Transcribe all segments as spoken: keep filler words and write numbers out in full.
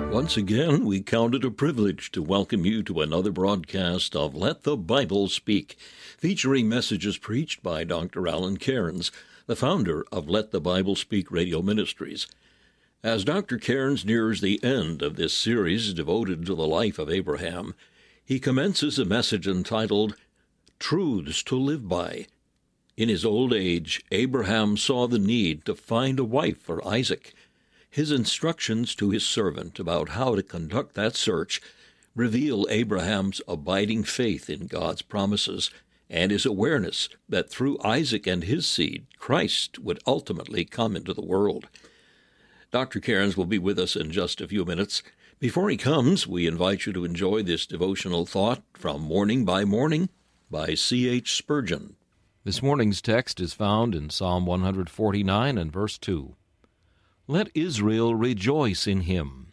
Once again, we count it a privilege to welcome you to another broadcast of Let the Bible Speak, featuring messages preached by Doctor Alan Cairns, the founder of Let the Bible Speak Radio Ministries. As Doctor Cairns nears the end of this series devoted to the life of Abraham, he commences a message entitled, Truths to Live By. In his old age, Abraham saw the need to find a wife for Isaac. His instructions to his servant about how to conduct that search reveal Abraham's abiding faith in God's promises and his awareness that through Isaac and his seed, Christ would ultimately come into the world. Doctor Cairns will be with us in just a few minutes. Before he comes, we invite you to enjoy this devotional thought from Morning by Morning by C H Spurgeon. This morning's text is found in Psalm one forty-nine and verse two. Let Israel rejoice in him.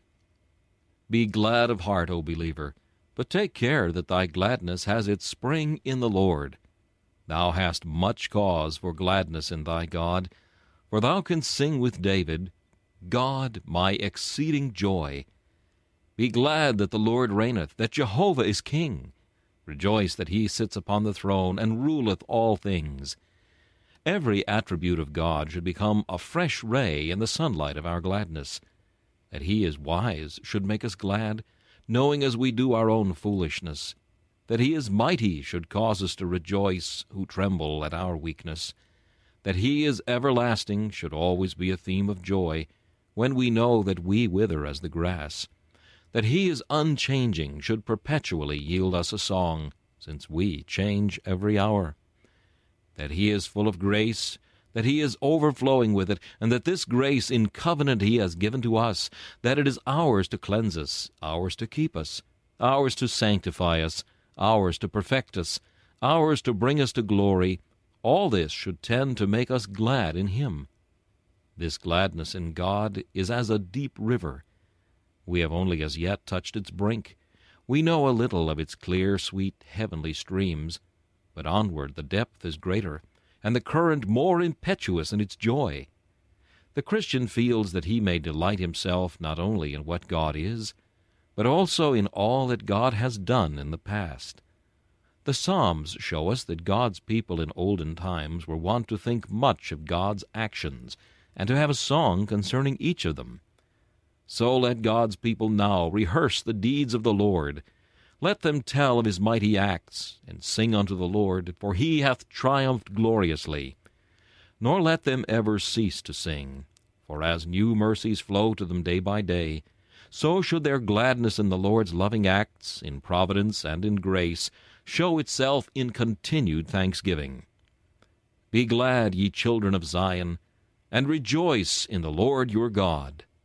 Be glad of heart, O believer, but take care that thy gladness has its spring in the Lord. Thou hast much cause for gladness in thy God, for thou canst sing with David, God, my exceeding joy. Be glad that the Lord reigneth, that Jehovah is king. Rejoice that he sits upon the throne and ruleth all things. Every attribute of God should become a fresh ray in the sunlight of our gladness. That he is wise should make us glad, knowing as we do our own foolishness. That he is mighty should cause us to rejoice, who tremble at our weakness. That he is everlasting should always be a theme of joy, when we know that we wither as the grass. That he is unchanging should perpetually yield us a song, since we change every hour. That he is full of grace, that he is overflowing with it, and that this grace in covenant he has given to us, that it is ours to cleanse us, ours to keep us, ours to sanctify us, ours to perfect us, ours to bring us to glory, all this should tend to make us glad in him. This gladness in God is as a deep river. We have only as yet touched its brink. We know a little of its clear, sweet, heavenly streams, but onward the depth is greater, and the current more impetuous in its joy. The Christian feels that he may delight himself not only in what God is, but also in all that God has done in the past. The Psalms show us that God's people in olden times were wont to think much of God's actions, and to have a song concerning each of them. So let God's people now rehearse the deeds of the Lord. Let them tell of his mighty acts, and sing unto the Lord, for he hath triumphed gloriously. Nor let them ever cease to sing, for as new mercies flow to them day by day, so should their gladness in the Lord's loving acts, in providence and in grace, show itself in continued thanksgiving. Be glad, ye children of Zion, and rejoice in the Lord your God.